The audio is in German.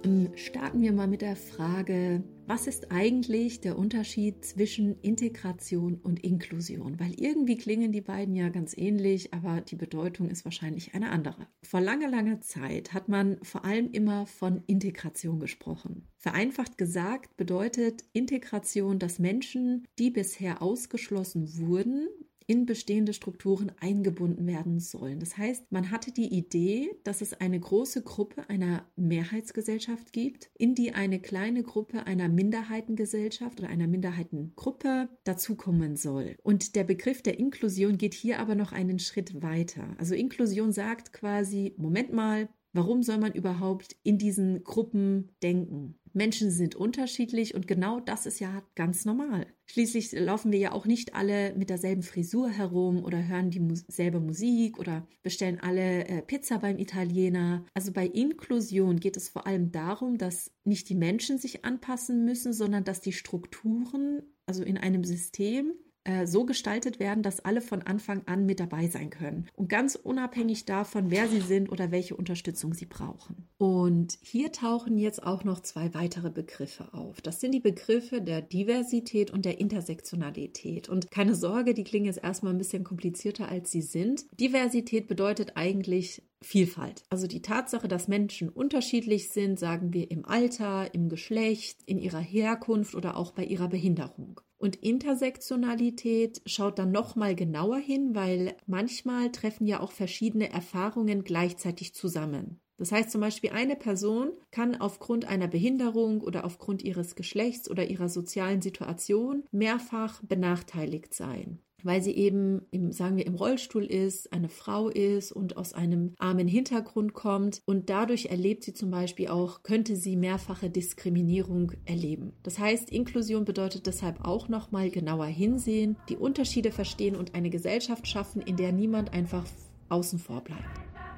Starten wir mal mit der Frage, was ist eigentlich der Unterschied zwischen Integration und Inklusion? Weil irgendwie klingen die beiden ja ganz ähnlich, aber die Bedeutung ist wahrscheinlich eine andere. Vor langer, langer Zeit hat man vor allem immer von Integration gesprochen. Vereinfacht gesagt bedeutet Integration, dass Menschen, die bisher ausgeschlossen wurden, in bestehende Strukturen eingebunden werden sollen. Das heißt, man hatte die Idee, dass es eine große Gruppe einer Mehrheitsgesellschaft gibt, in die eine kleine Gruppe einer Minderheitengesellschaft oder einer Minderheitengruppe dazukommen soll. Und der Begriff der Inklusion geht hier aber noch einen Schritt weiter. Also Inklusion sagt quasi, Moment mal, warum soll man überhaupt in diesen Gruppen denken? Menschen sind unterschiedlich und genau das ist ja ganz normal. Schließlich laufen wir ja auch nicht alle mit derselben Frisur herum oder hören dieselbe Musik oder bestellen alle Pizza beim Italiener. Also bei Inklusion geht es vor allem darum, dass nicht die Menschen sich anpassen müssen, sondern dass die Strukturen, also in einem System, so gestaltet werden, dass alle von Anfang an mit dabei sein können. Und ganz unabhängig davon, wer sie sind oder welche Unterstützung sie brauchen. Und hier tauchen jetzt auch noch zwei weitere Begriffe auf. Das sind die Begriffe der Diversität und der Intersektionalität. Und keine Sorge, die klingen jetzt erstmal ein bisschen komplizierter, als sie sind. Diversität bedeutet eigentlich Vielfalt. Also die Tatsache, dass Menschen unterschiedlich sind, sagen wir im Alter, im Geschlecht, in ihrer Herkunft oder auch bei ihrer Behinderung. Und Intersektionalität schaut dann nochmal genauer hin, weil manchmal treffen ja auch verschiedene Erfahrungen gleichzeitig zusammen. Das heißt zum Beispiel, eine Person kann aufgrund einer Behinderung oder aufgrund ihres Geschlechts oder ihrer sozialen Situation mehrfach benachteiligt sein, weil sie eben, sagen wir, im Rollstuhl ist, eine Frau ist und aus einem armen Hintergrund kommt und dadurch erlebt sie zum Beispiel auch, könnte sie mehrfache Diskriminierung erleben. Das heißt, Inklusion bedeutet deshalb auch nochmal genauer hinsehen, die Unterschiede verstehen und eine Gesellschaft schaffen, in der niemand einfach außen vor bleibt.